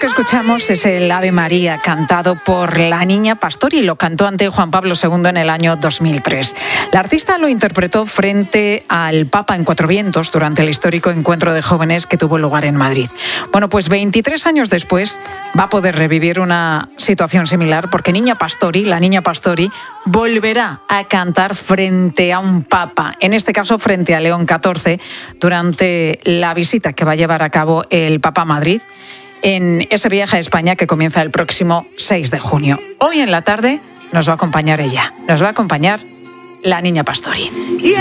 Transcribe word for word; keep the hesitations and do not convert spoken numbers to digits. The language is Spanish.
que escuchamos es el Ave María cantado por la Niña Pastori y lo cantó ante Juan Pablo segundo en el año dos mil tres. La artista lo interpretó frente al Papa en Cuatro Vientos durante el histórico encuentro de jóvenes que tuvo lugar en Madrid. Bueno, pues veintitrés años después va a poder revivir una situación similar porque Niña Pastori, la Niña Pastori, volverá a cantar frente a un Papa, en este caso frente a León catorce, durante la visita que va a llevar a cabo el Papa a Madrid en ese viaje a España que comienza el próximo seis de junio. Hoy en la tarde nos va a acompañar ella, nos va a acompañar la Niña Pastori.